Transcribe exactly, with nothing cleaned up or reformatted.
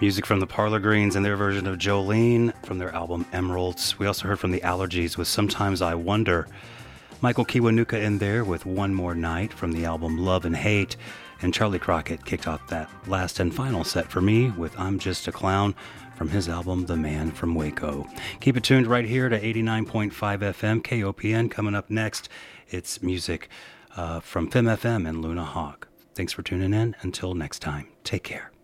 Music from the Parlor Greens and their version of Jolene from their album Emeralds. We also heard from the Allergies with Sometimes I Wonder. Michael Kiwanuka in there with One More Night from the album Love and Hate. And Charlie Crockett kicked off that last and final set for me with I'm Just a Clown from his album The Man from Waco. Keep it tuned right here to eighty-nine point five F M K O P N. Coming up next, it's music uh, from F I M F M and Luna Hawk. Thanks for tuning in. Until next time, take care.